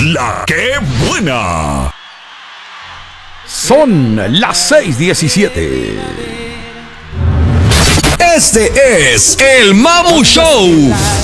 La que buena. Son las 6:17. Este es el Mamu Show.